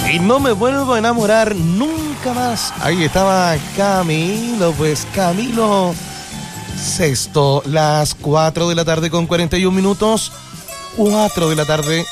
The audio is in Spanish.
Y no me vuelvo a enamorar nunca más. Ahí estaba Camilo, pues Camilo Sesto, las 4 de la tarde con 41 minutos. 4 de la tarde